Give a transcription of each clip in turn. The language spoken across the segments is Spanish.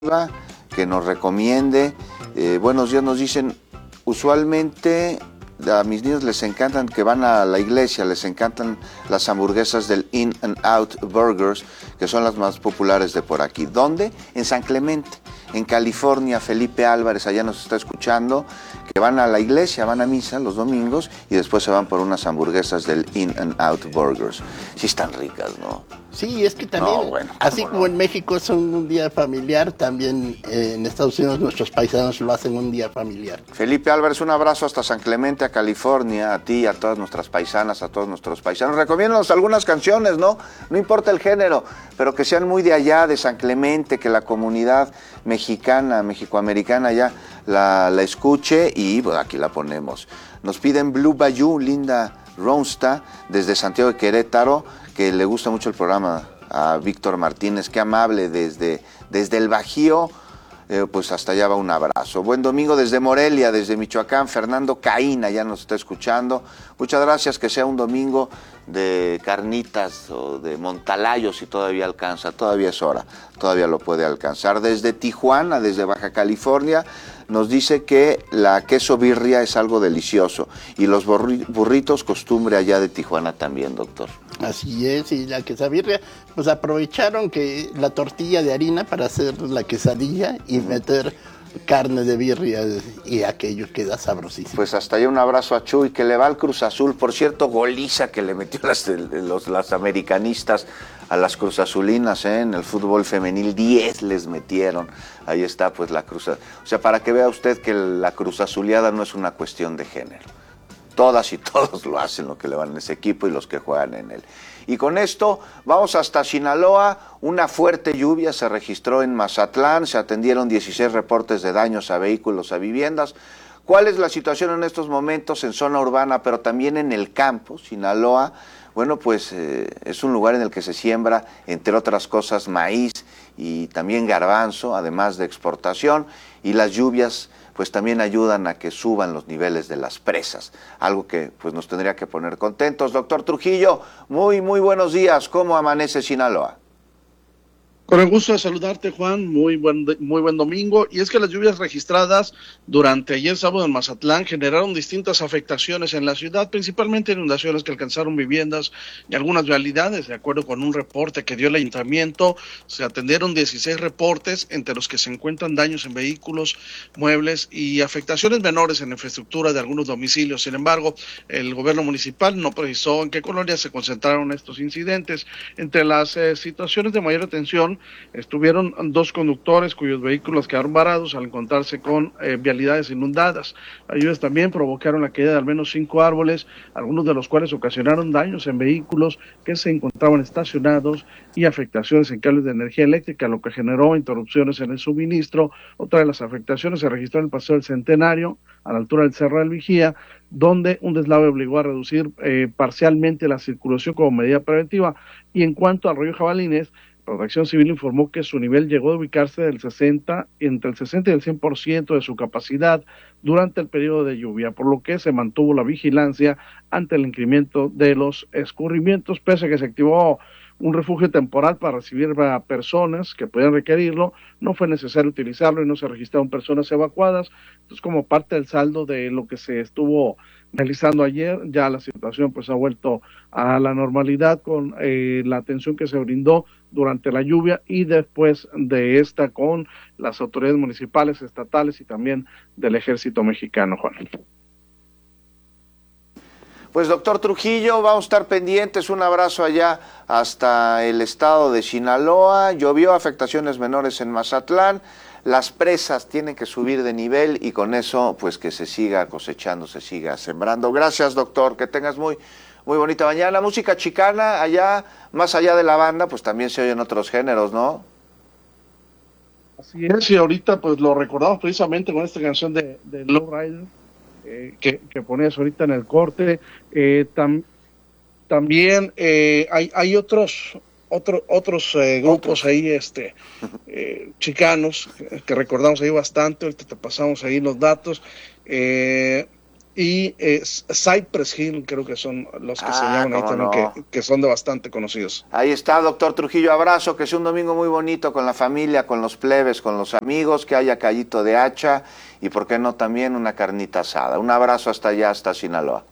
que nos recomiende. Buenos días, nos dicen, usualmente a mis niños les encantan, que van a la iglesia, les encantan las hamburguesas del In-N-Out Burgers, que son las más populares de por aquí. ¿Dónde? En San Clemente, en California. Felipe Álvarez allá nos está escuchando, que van a la iglesia, van a misa los domingos y después se van por unas hamburguesas del In-N-Out Burgers. Sí están ricas, ¿no? Sí, es que también, así como en México es un día familiar, también en Estados Unidos nuestros paisanos lo hacen un día familiar. Felipe Álvarez, un abrazo hasta San Clemente, a California, a ti, a todas nuestras paisanas, a todos nuestros paisanos. Recomiéndanos algunas canciones, ¿no? No importa el género, pero que sean muy de allá, de San Clemente, que la comunidad mexicana, mexicoamericana ya la escuche y pues, aquí la ponemos. Nos piden Blue Bayou, Linda Ronsta, desde Santiago de Querétaro, que le gusta mucho el programa a Víctor Martínez, qué amable, desde el Bajío, pues hasta allá va un abrazo. Buen domingo desde Morelia, desde Michoacán, Fernando Caína ya nos está escuchando. Muchas gracias, que sea un domingo de carnitas o de Montalayos si todavía alcanza, todavía es hora, todavía lo puede alcanzar. Desde Tijuana, desde Baja California, nos dice que la queso birria es algo delicioso y los burritos costumbre allá de Tijuana también, doctor. Así es, y la quesabirria, pues aprovecharon que la tortilla de harina para hacer la quesadilla y meter carne de birria y aquello queda sabrosísimo. Pues hasta allá un abrazo a Chuy, que le va al Cruz Azul. Por cierto, goliza que le metió las americanistas a las cruzazulinas, en el fútbol femenil, 10 les metieron. Ahí está pues la cruz. O sea, para que vea usted que la cruzazuleada no es una cuestión de género. Todas y todos lo hacen, lo que le van en ese equipo y los que juegan en él. Y con esto vamos hasta Sinaloa. Una fuerte lluvia se registró en Mazatlán, se atendieron 16 reportes de daños a vehículos, a viviendas. ¿Cuál es la situación en estos momentos en zona urbana, pero también en el campo? Sinaloa, bueno, pues es un lugar en el que se siembra, entre otras cosas, maíz y también garbanzo, además de exportación, y las lluvias pues también ayudan a que suban los niveles de las presas, algo que pues nos tendría que poner contentos. Doctor Trujillo, muy buenos días, ¿cómo amanece Sinaloa? Con el gusto de saludarte, Juan, muy buen domingo. Y es que las lluvias registradas durante ayer sábado en Mazatlán generaron distintas afectaciones en la ciudad, principalmente inundaciones que alcanzaron viviendas y algunas vialidades. De acuerdo con un reporte que dio el ayuntamiento, se atendieron 16 reportes, entre los que se encuentran daños en vehículos, muebles y afectaciones menores en la infraestructura de algunos domicilios. Sin embargo, el gobierno municipal no precisó en qué colonias se concentraron estos incidentes. Entre las situaciones de mayor atención estuvieron 2 conductores cuyos vehículos quedaron varados al encontrarse con vialidades inundadas. Las lluvias también provocaron la caída de al menos 5 árboles, algunos de los cuales ocasionaron daños en vehículos que se encontraban estacionados y afectaciones en cables de energía eléctrica, lo que generó interrupciones en el suministro. Otra de las afectaciones se registró en el Paseo del Centenario, a la altura del Cerro del Vigía, donde un deslave obligó a reducir parcialmente la circulación como medida preventiva. Y en cuanto al río Jabalines, Protección Civil informó que su nivel llegó a ubicarse entre el 60 y el 100% de su capacidad durante el periodo de lluvia, por lo que se mantuvo la vigilancia ante el incremento de los escurrimientos, pese a que se activó un refugio temporal para recibir a personas que podían requerirlo. No fue necesario utilizarlo y no se registraron personas evacuadas. Entonces, como parte del saldo de lo que se estuvo realizando ayer, ya la situación pues ha vuelto a la normalidad con la atención que se brindó durante la lluvia y después de esta con las autoridades municipales, estatales y también del Ejército Mexicano, Juan. Pues doctor Trujillo, vamos a estar pendientes, un abrazo allá hasta el estado de Sinaloa. Llovió, afectaciones menores en Mazatlán, las presas tienen que subir de nivel y con eso pues que se siga cosechando, se siga sembrando. Gracias doctor, que tengas muy bonita mañana. Música chicana allá, más allá de la banda, pues también se oyen otros géneros, ¿no? Así es, y ahorita pues lo recordamos precisamente con esta canción de Lowrider, que ponías ahorita en el corte. También hay otros grupos ahí chicanos que recordamos ahí bastante. Ahorita te pasamos ahí los datos. y Cypress Hill, creo que son los que se llaman ahí también, no, que son de bastante conocidos. Ahí está, doctor Trujillo, abrazo, que sea un domingo muy bonito con la familia, con los plebes, con los amigos, que haya callito de hacha y por qué no también una carnita asada. Un abrazo hasta allá, hasta Sinaloa.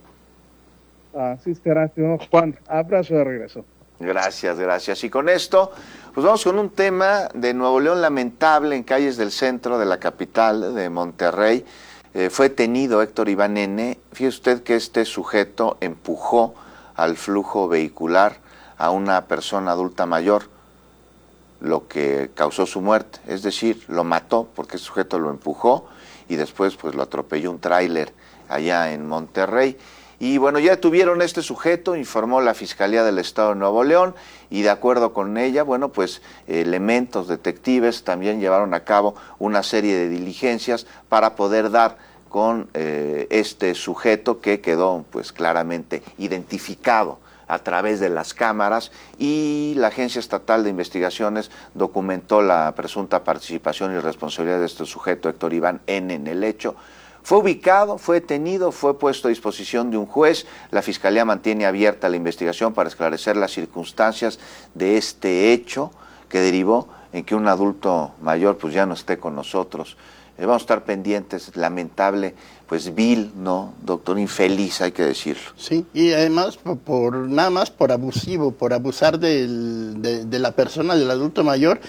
Así será, Juan, abrazo de regreso. Gracias. Y con esto, pues vamos con un tema de Nuevo León lamentable en calles del centro de la capital de Monterrey. Fue detenido Héctor Iván N. Fíjese usted que este sujeto empujó al flujo vehicular a una persona adulta mayor, lo que causó su muerte. Es decir, lo mató porque el sujeto lo empujó y después pues lo atropelló un tráiler allá en Monterrey. Y bueno, ya detuvieron a este sujeto, informó la Fiscalía del Estado de Nuevo León, y de acuerdo con ella, bueno, pues elementos detectives también llevaron a cabo una serie de diligencias para poder dar con este sujeto que quedó pues claramente identificado a través de las cámaras, y la Agencia Estatal de Investigaciones documentó la presunta participación y responsabilidad de este sujeto, Héctor Iván N., en el hecho. Fue ubicado, fue detenido, fue puesto a disposición de un juez. La Fiscalía mantiene abierta la investigación para esclarecer las circunstancias de este hecho que derivó en que un adulto mayor pues ya no esté con nosotros. Vamos a estar pendientes, lamentable, pues vil, ¿no, doctor? Infeliz, hay que decirlo. Sí, y además nada más por abusivo, por abusar de la persona, del adulto mayor.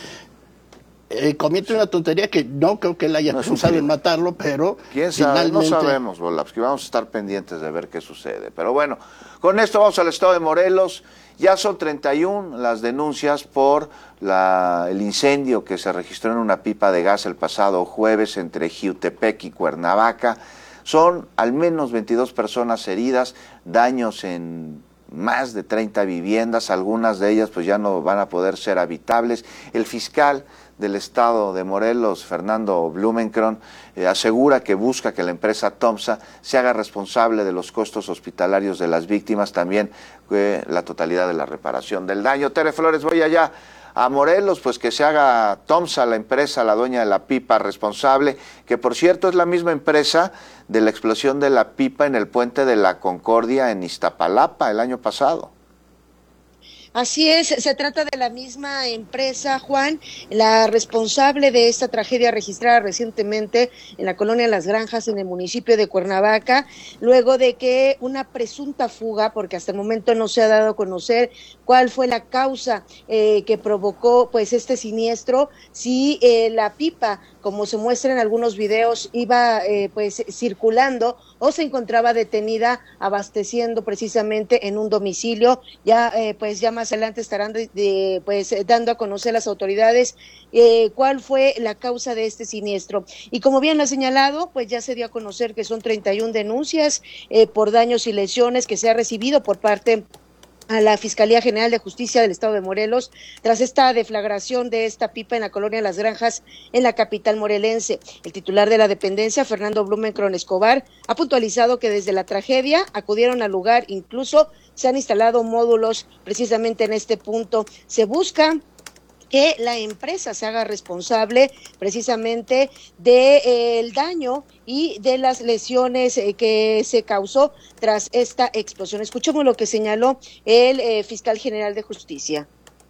Comete una tontería que no creo que él haya pensado en matarlo, pero ¿quién sabe? finalmente... No sabemos, Volapsky, vamos a estar pendientes de ver qué sucede. Pero bueno, con esto vamos al estado de Morelos. Ya son 31 las denuncias por el incendio que se registró en una pipa de gas el pasado jueves entre Jiutepec y Cuernavaca. Son al menos 22 personas heridas, daños en más de 30 viviendas, algunas de ellas pues ya no van a poder ser habitables. El fiscal del estado de Morelos, Fernando Blumenkron, asegura que busca que la empresa Tomsa se haga responsable de los costos hospitalarios de las víctimas, también la totalidad de la reparación del daño. Tere Flores, voy allá a Morelos, pues que se haga Tomsa, la empresa, la dueña de la pipa, responsable, que por cierto es la misma empresa de la explosión de la pipa en el puente de la Concordia en Iztapalapa el año pasado. Así es, se trata de la misma empresa, Juan, la responsable de esta tragedia registrada recientemente en la colonia Las Granjas, en el municipio de Cuernavaca, luego de que una presunta fuga, porque hasta el momento no se ha dado a conocer cuál fue la causa que provocó pues este siniestro, si la pipa, como se muestra en algunos videos, iba pues circulando o se encontraba detenida abasteciendo precisamente en un domicilio. Ya pues ya más adelante estarán pues dando a conocer las autoridades cuál fue la causa de este siniestro. Y como bien lo ha señalado, pues ya se dio a conocer que son 31 denuncias por daños y lesiones que se ha recibido por parte a la Fiscalía General de Justicia del Estado de Morelos tras esta deflagración de esta pipa en la colonia Las Granjas en la capital morelense. El titular de la dependencia, Fernando Blumenkron Escobar, ha puntualizado que desde la tragedia acudieron al lugar, incluso se han instalado módulos precisamente en este punto. Se busca que la empresa se haga responsable precisamente del daño y de las lesiones que se causó tras esta explosión. Escuchemos lo que señaló el fiscal general de justicia.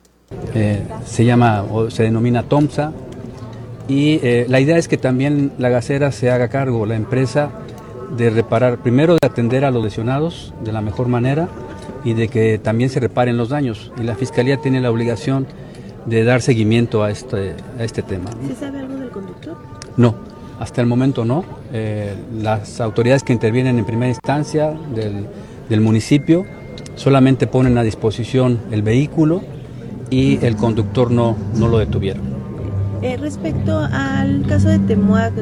Se llama o se denomina Tomsa, y la idea es que también la gasera se haga cargo, la empresa, de reparar, primero de atender a los lesionados de la mejor manera y de que también se reparen los daños, y la fiscalía tiene la obligación de dar seguimiento a este tema. ¿Se sabe algo del conductor? No, hasta el momento no. Las autoridades que intervienen en primera instancia del municipio solamente ponen a disposición el vehículo y el conductor no lo detuvieron. Respecto al caso de Temuac,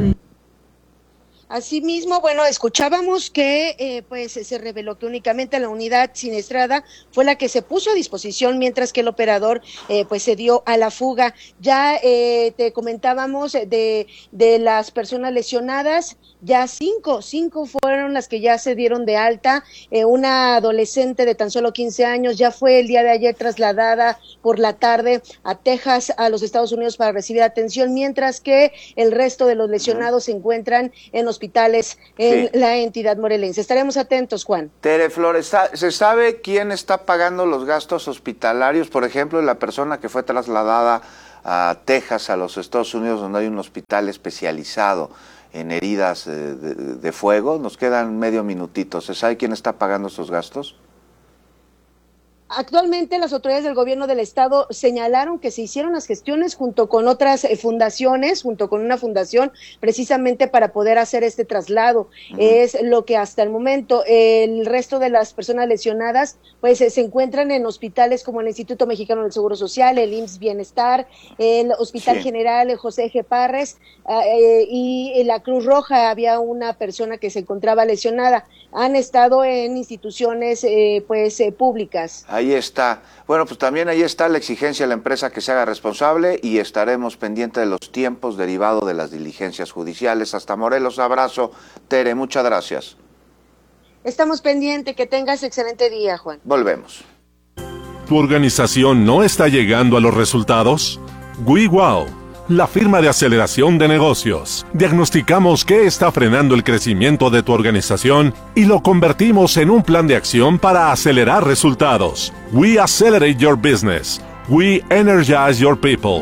Asimismo, bueno, escuchábamos que pues se reveló que únicamente la unidad siniestrada fue la que se puso a disposición, mientras que el operador pues se dio a la fuga. Ya te comentábamos de las personas lesionadas, ya cinco fueron las que ya se dieron de alta. Una adolescente de tan solo 15 años ya fue el día de ayer trasladada por la tarde a Texas, a los Estados Unidos, para recibir atención, mientras que el resto de los lesionados se encuentran en hospitales en la entidad morelense. Estaremos atentos, Juan. Tere Flores, ¿se sabe quién está pagando los gastos hospitalarios? Por ejemplo, la persona que fue trasladada a Texas, a los Estados Unidos, donde hay un hospital especializado en heridas de fuego. Nos quedan medio minutito. ¿Se sabe quién está pagando esos gastos? Actualmente las autoridades del gobierno del estado señalaron que se hicieron las gestiones junto con otras fundaciones, junto con una fundación precisamente para poder hacer este traslado. Es lo que hasta el momento el resto de las personas lesionadas pues se encuentran en hospitales como el Instituto Mexicano del Seguro Social, el IMSS Bienestar, el Hospital General José G. Parres y la Cruz Roja. Había una persona que se encontraba lesionada. Han estado en instituciones públicas. Ahí está. Bueno, pues también ahí está la exigencia de la empresa que se haga responsable y estaremos pendientes de los tiempos derivados de las diligencias judiciales. Hasta Morelos, abrazo. Tere, muchas gracias. Estamos pendientes. Que tengas excelente día, Juan. Volvemos. ¿Tu organización no está llegando a los resultados? WeWow, la firma de aceleración de negocios. Diagnosticamos qué está frenando el crecimiento de tu organización y lo convertimos en un plan de acción para acelerar resultados. We accelerate your business. We energize your people.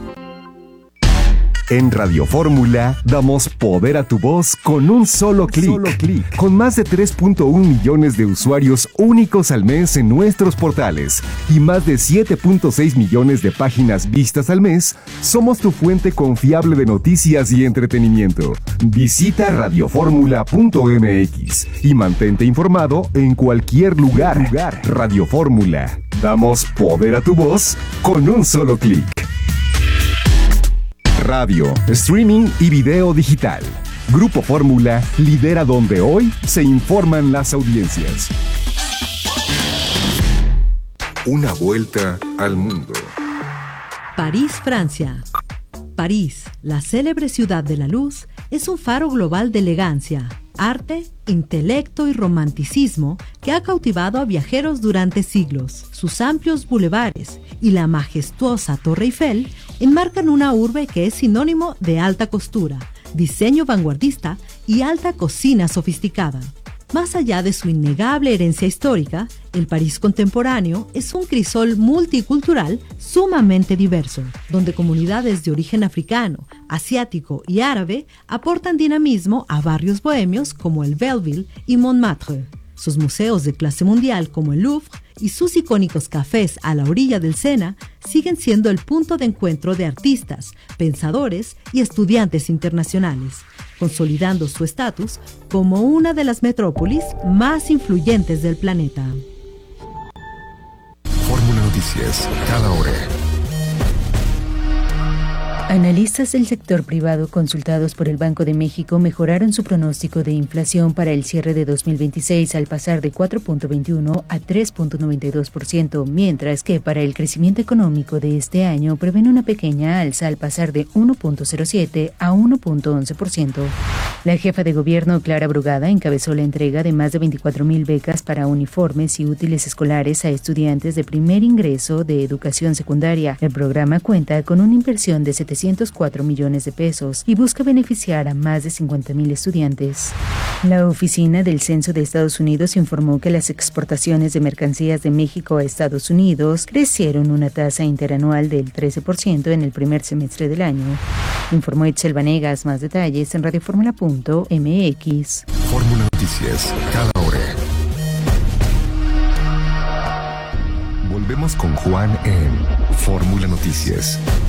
En Radio Fórmula damos poder a tu voz con un solo clic. Con más de 3.1 millones de usuarios únicos al mes en nuestros portales y más de 7.6 millones de páginas vistas al mes, somos tu fuente confiable de noticias y entretenimiento. Visita radioformula.mx y mantente informado en cualquier lugar. Radio Fórmula. Damos poder a tu voz con un solo clic. Radio, streaming y video digital. Grupo Fórmula lidera donde hoy se informan las audiencias. Una vuelta al mundo. París, Francia. París, la célebre ciudad de la luz, es un faro global de elegancia, arte, intelecto y romanticismo que ha cautivado a viajeros durante siglos. Sus amplios bulevares y la majestuosa Torre Eiffel enmarcan una urbe que es sinónimo de alta costura, diseño vanguardista y alta cocina sofisticada. Más allá de su innegable herencia histórica, el París contemporáneo es un crisol multicultural sumamente diverso, donde comunidades de origen africano, asiático y árabe aportan dinamismo a barrios bohemios como el Belleville y Montmartre. Sus museos de clase mundial como el Louvre y sus icónicos cafés a la orilla del Sena siguen siendo el punto de encuentro de artistas, pensadores y estudiantes internacionales, consolidando su estatus como una de las metrópolis más influyentes del planeta. Fórmula Noticias, cada hora. Analistas del sector privado consultados por el Banco de México mejoraron su pronóstico de inflación para el cierre de 2026 al pasar de 4.21 a 3.92%, mientras que para el crecimiento económico de este año prevén una pequeña alza al pasar de 1.07 a 1.11%. La jefa de gobierno, Clara Brugada, encabezó la entrega de más de 24,000 becas para uniformes y útiles escolares a estudiantes de primer ingreso de educación secundaria. El programa cuenta con una inversión de 704 millones de pesos y busca beneficiar a más de 50,000 estudiantes. La Oficina del Censo de Estados Unidos informó que las exportaciones de mercancías de México a Estados Unidos crecieron una tasa interanual del 13% en el primer semestre del año. Informó Itzel Vanegas. Más detalles en radioformula.mx. Fórmula Noticias, cada hora. Volvemos con Juan en Fórmula Noticias.